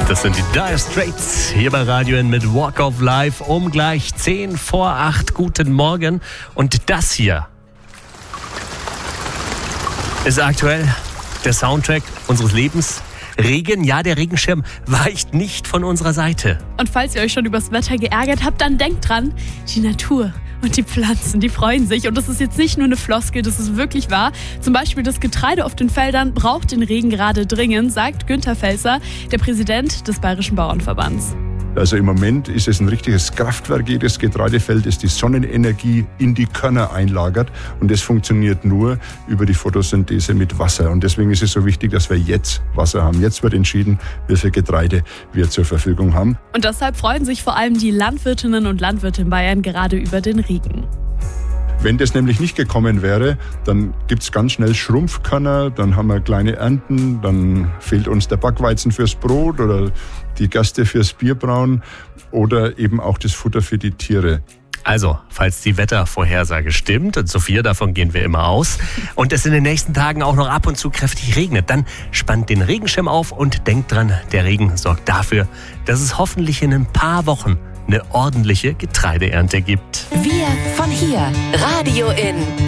Das sind die Dire Straits hier bei Radio N mit Walk of Life um gleich 10 vor 8. Guten Morgen. Und das hier ist aktuell der Soundtrack unseres Lebens. Regen, ja, der Regenschirm weicht nicht von unserer Seite. Und falls ihr euch schon übers Wetter geärgert habt, dann denkt dran, die Natur und die Pflanzen, die freuen sich. Und das ist jetzt nicht nur eine Floskel, das ist wirklich wahr. Zum Beispiel das Getreide auf den Feldern braucht den Regen gerade dringend, sagt Günther Felser, der Präsident des Bayerischen Bauernverbands. Also im Moment ist es ein richtiges Kraftwerk, jedes Getreidefeld, das die Sonnenenergie in die Körner einlagert. Und das funktioniert nur über die Photosynthese mit Wasser. Und deswegen ist es so wichtig, dass wir jetzt Wasser haben. Jetzt wird entschieden, wie viel Getreide wir zur Verfügung haben. Und deshalb freuen sich vor allem die Landwirtinnen und Landwirte in Bayern gerade über den Regen. Wenn das nämlich nicht gekommen wäre, dann gibt es ganz schnell Schrumpfkörner, dann haben wir kleine Ernten, dann fehlt uns der Backweizen fürs Brot oder die Gerste fürs Bierbrauen oder eben auch das Futter für die Tiere. Also, falls die Wettervorhersage stimmt, und Sophia, davon gehen wir immer aus, und es in den nächsten Tagen auch noch ab und zu kräftig regnet, dann spannt den Regenschirm auf und denkt dran, der Regen sorgt dafür, dass es hoffentlich in ein paar Wochen eine ordentliche Getreideernte gibt. Wir von hier. Radio N.